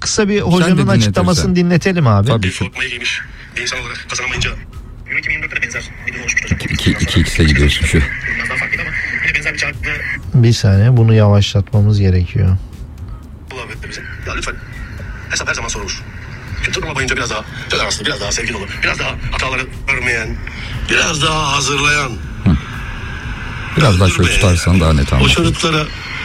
kısa bir hocanın açıklamasını dinletelim abi. Tabii. Korkmayı giymiş. Bir insan olarak kazanamayınca. Euro 2024'te benzer. Bir de oluşmuş hocam. 2x'e gidiyorsun şu. Biraz daha farklıydı ama yine benzer bir çarptı. Bir saniye, bunu yavaşlatmamız gerekiyor. Olabilir bize. Ya lütfen. Hesap her zaman sorulur. Şu turnuva boyunca biraz daha toleranslı, biraz daha sevgi dolu, biraz daha hataları örmeyen, biraz daha hazırlayan. Biraz daha şöyle tutarsan daha net O anlaşılır. çocuklara,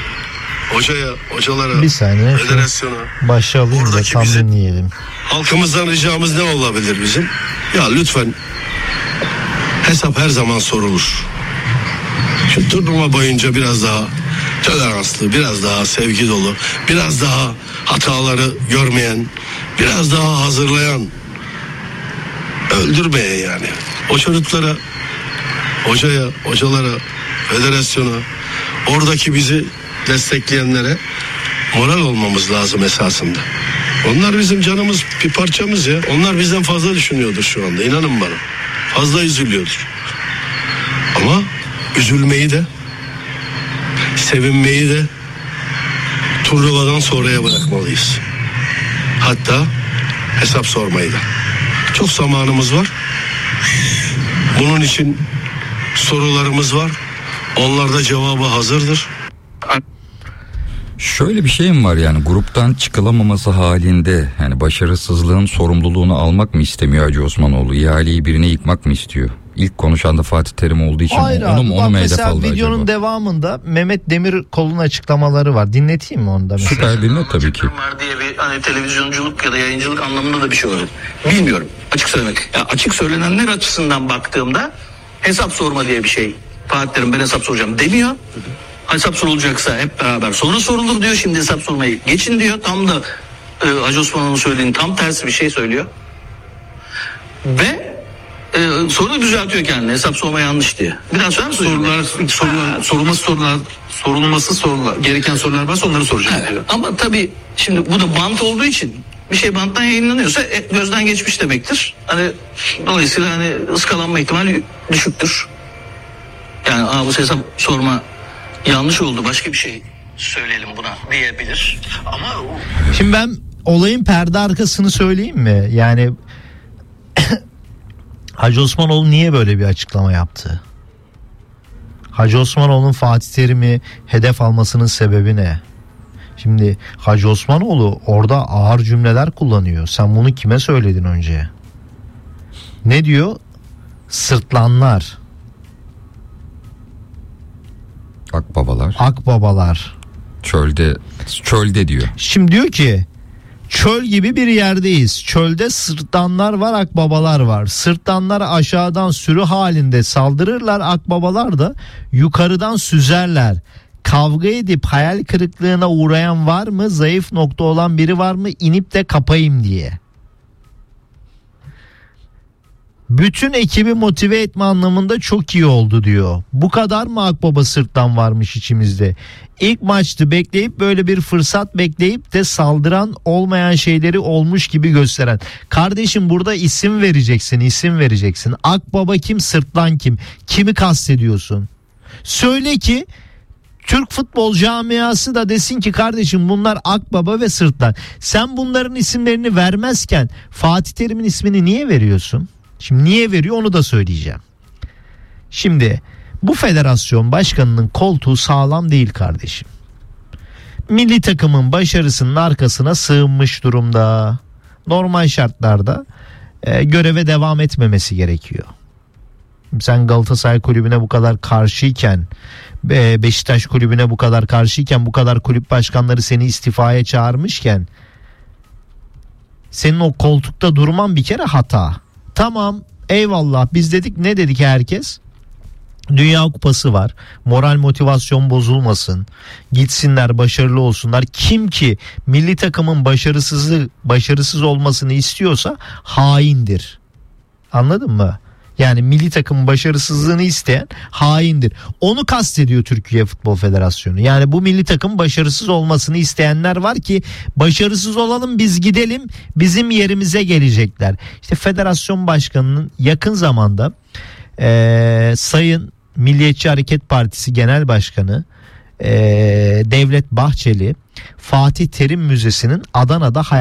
hocalara, Bir saniye, federasyona, başı alayım da Oradaki tam bizim- dinleyelim. halkımızdan ricamız ne olabilir bizim? Ya lütfen hesap her zaman sorulur. Şu turnuva boyunca biraz daha toleranslı, biraz daha sevgi dolu, biraz daha hataları görmeyen, biraz daha hazırlayan, öldürmeye yani. O çocuklara, hocalara, federasyona, oradaki bizi destekleyenlere moral olmamız lazım esasında. Onlar bizim canımız, bir parçamız ya. Onlar bizden fazla düşünüyordur şu anda, inanın bana. Fazla üzülüyordur. Ama üzülmeyi de, sevinmeyi de turnuvadan sonraya bırakmalıyız. Hatta hesap sormayı da. Çok zamanımız var. Bunun için sorularımız var. Onlarda cevabı hazırdır. Şöyle bir şey mi var yani, gruptan çıkılamaması halinde yani başarısızlığın sorumluluğunu almak mı istemiyor Hacı Osmanoğlu? İhaleyi birine yıkmak mı istiyor? İlk konuşan da Fatih Terim olduğu için Hayır abi, onu bak mu hedef mesela aldı videonun acaba? devamında Mehmet Demirkol'un açıklamaları var. Dinleteyim mi onu da mesela? Süper dinle tabii ki. Var diye bir hani televizyonculuk ya da yayıncılık anlamında da bir şey olur. Bilmiyorum. Açık söylemek. Ya açık söylenenler açısından baktığımda hesap sorma diye bir şey. Fatih Terim ben hesap soracağım demiyor. Hesap sorulacaksa hep beraber sonra sorulur diyor. Şimdi hesap sormayı geçin diyor. Tam da Hacı Osman'ın söylediğinin tam tersi bir şey söylüyor. Ve soru düzeltiyor kendini. Hesap sorma yanlış diye. Bir daha söyler misin? Sorulması gereken sorular varsa onları soracağım diyor. Ama tabii şimdi bu da bant olduğu için bir şey banttan yayınlanıyorsa gözden geçmiş demektir. Hani dolayısıyla hani ıskalanma ihtimali düşüktür. Yani bu hesap sorma yanlış oldu, başka bir şey söyleyelim buna diyebilir. Ama Şimdi ben olayın perde arkasını söyleyeyim mi? Yani Hacı Osmanoğlu niye böyle bir açıklama yaptı? Hacı Osmanoğlu'nun Fatih Terim'i hedef almasının sebebi ne? Şimdi Hacı Osmanoğlu orada ağır cümleler kullanıyor. Sen bunu kime söyledin önce? Ne diyor? Sırtlanlar, Akbabalar. akbabalar. Çölde diyor. Şimdi diyor ki çöl gibi bir yerdeyiz. Çölde sırtlanlar var, akbabalar var. Sırtlanlar aşağıdan sürü halinde saldırırlar. Akbabalar da yukarıdan süzerler. Kavga edip hayal kırıklığına uğrayan var mı? Zayıf nokta olan biri var mı? İnip de kapayım diye. Bütün ekibi motive etme anlamında çok iyi oldu diyor. Bu kadar mı akbaba sırtlan varmış içimizde? İlk maçtı, bekleyip böyle bir fırsat bekleyip de saldıran, olmayan şeyleri olmuş gibi gösteren. Kardeşim burada isim vereceksin. Akbaba kim, sırtlan kim? Kimi kastediyorsun? Söyle ki Türk futbol camiası da desin ki kardeşim bunlar akbaba ve sırtlan. Sen bunların isimlerini vermezken Fatih Terim'in ismini niye veriyorsun? Şimdi niye veriyor onu da söyleyeceğim. Şimdi bu federasyon başkanının koltuğu sağlam değil kardeşim. Milli takımın başarısının arkasına sığınmış durumda. Normal şartlarda göreve devam etmemesi gerekiyor. Sen Galatasaray kulübüne bu kadar karşıyken, Beşiktaş kulübüne bu kadar karşıyken, bu kadar kulüp başkanları seni istifaya çağırmışken senin o koltukta durman bir kere hata. Tamam, eyvallah, biz dedik, ne dedik herkes? Dünya Kupası var. Moral motivasyon bozulmasın. Gitsinler, başarılı olsunlar. Kim ki milli takımın başarısız olmasını istiyorsa haindir. Anladın mı? Yani milli takımın başarısızlığını isteyen haindir. Onu kastediyor Türkiye Futbol Federasyonu. Yani bu milli takım başarısız olmasını isteyenler var ki başarısız olalım, biz gidelim, bizim yerimize gelecekler. İşte federasyon başkanının yakın zamanda Sayın Milliyetçi Hareket Partisi Genel Başkanı Devlet Bahçeli Fatih Terim Müzesi'nin Adana'da